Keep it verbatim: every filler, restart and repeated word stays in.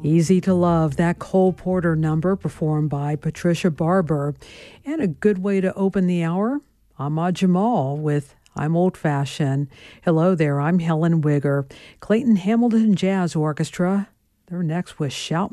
Easy to Love, that Cole Porter number performed by Patricia Barber. And a good way to open the hour, Ahmad Jamal with I'm Old Fashioned. Hello there, I'm Helen Wigger. Clayton Hamilton Jazz Orchestra. They're next with Shout